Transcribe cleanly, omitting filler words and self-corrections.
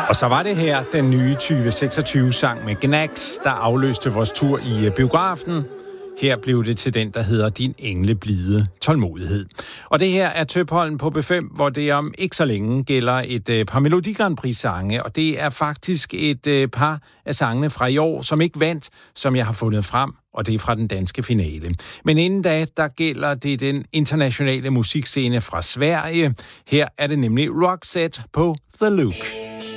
Og så var det her den nye 2026-sang med Gnags, der afløste vores tur i biografen. Her blev det til den, der hedder Din engleblide tålmodighed. Og det her er Tøpholm på B5, hvor det om ikke så længe gælder et par Melodi Grand Prix-sange, og det er faktisk et par af sangene fra i år, som ikke vandt, som jeg har fundet frem, og det er fra den danske finale. Men inden da, der gælder det den internationale musikscene fra Sverige. Her er det nemlig Roxette på The Look.